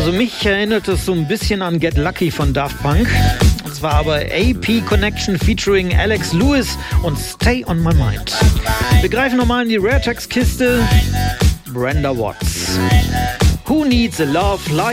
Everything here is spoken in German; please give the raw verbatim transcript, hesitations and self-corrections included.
Also mich erinnert es so ein bisschen an Get Lucky von Daft Punk. Das war aber A P Connection featuring Alex Lewis und Stay on My Mind. Wir greifen nochmal in die Raretex-Kiste. Brenda Watts. Who needs a love like